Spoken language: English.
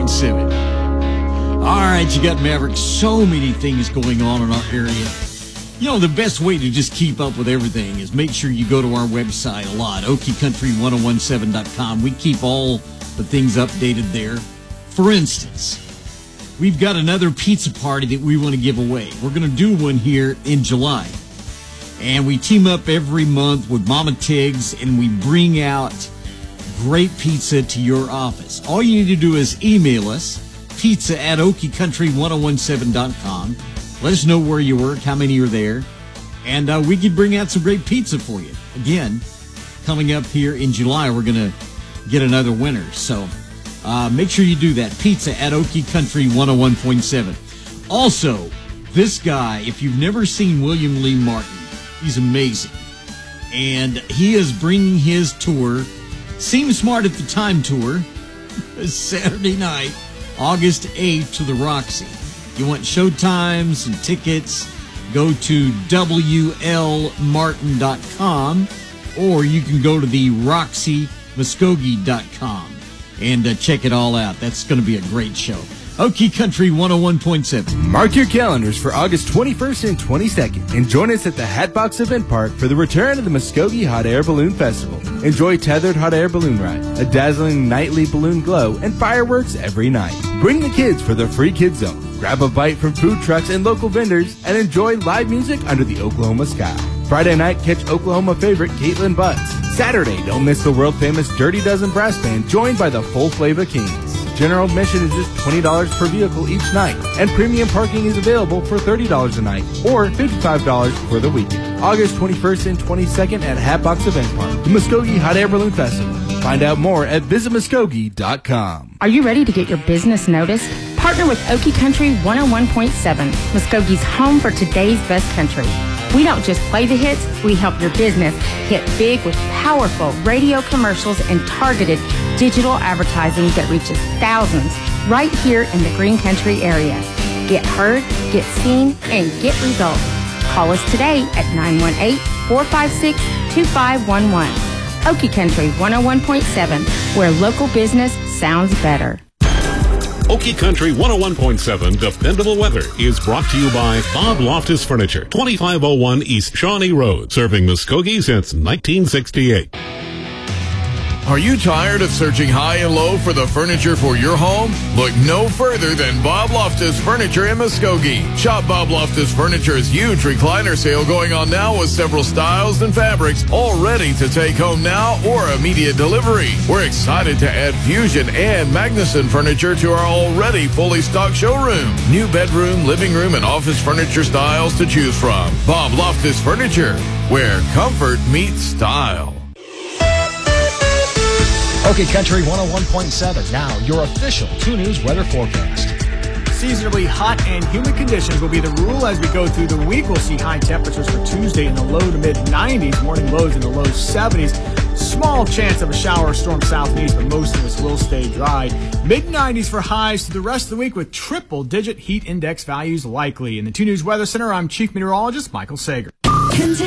101.7. All right, you got Maverick. So many things going on in our area. You know, the best way to just keep up with everything is make sure you go to our website a lot, okiecountry1017.com. We keep all the things updated there. For instance, we've got another pizza party that we want to give away. We're going to do one here in July. And we team up every month with Mama Tiggs, and we bring out great pizza to your office. All you need to do is email us, pizza@okiecountry1017.com. Let us know where you work, how many are there, and we could bring out some great pizza for you. Again, coming up here in July, we're going to get another winner. So make sure you do that, pizza@okiecountry101.7. Also, this guy, if you've never seen William Lee Martin, he's amazing. And he is bringing his tour, Seem Smart at the Time tour, Saturday night, August 8th to the Roxy. You want showtimes and tickets, go to WLMartin.com, or you can go to the RoxyMuskogee.com and check it all out. That's going to be a great show. Okie Country 101.7. Mark your calendars for August 21st and 22nd and join us at the Hatbox Event Park for the return of the Muskogee Hot Air Balloon Festival. Enjoy tethered hot air balloon ride, a dazzling nightly balloon glow, and fireworks every night. Bring the kids for the free kids zone. Grab a bite from food trucks and local vendors and enjoy live music under the Oklahoma sky. Friday night, catch Oklahoma favorite Caitlin Butts. Saturday, don't miss the world-famous Dirty Dozen Brass Band joined by the Full Flava Kings. General admission is just $20 per vehicle each night, and premium parking is available for $30 a night or $55 for the weekend. August 21st and 22nd at Hatbox Event Park, the Muskogee Hot Air Balloon Festival. Find out more at visitmuskogee.com. Are you ready to get your business noticed? Partner with Okie Country 101.7, Muskogee's home for today's best country. We don't just play the hits, we help your business hit big with powerful radio commercials and targeted digital advertising that reaches thousands right here in the Green Country area. Get heard, get seen, and get results. Call us today at 918-456-2511. Okie Country 101.7, where local business sounds better. Okie Country 101.7 Dependable Weather is brought to you by Bob Loftus Furniture, 2501 East Shawnee Road, serving Muskogee since 1968. Are you tired of searching high and low for the furniture for your home? Look no further than Bob Loftus Furniture in Muskogee. Shop Bob Loftus Furniture's huge recliner sale going on now with several styles and fabrics all ready to take home now or immediate delivery. We're excited to add Fusion and Magnuson furniture to our already fully stocked showroom. New bedroom, living room, and office furniture styles to choose from. Bob Loftus Furniture, where comfort meets style. Okie Country 101.7. Now, your official 2 News weather forecast. Seasonably hot and humid conditions will be the rule as we go through the week. We'll see high temperatures for Tuesday in the low to mid 90s, morning lows in the low 70s. Small chance of a shower or storm south and east, but most of us will stay dry. Mid 90s for highs through the rest of the week with triple-digit heat index values likely. In the 2 News Weather Center, I'm Chief Meteorologist Michael Sager.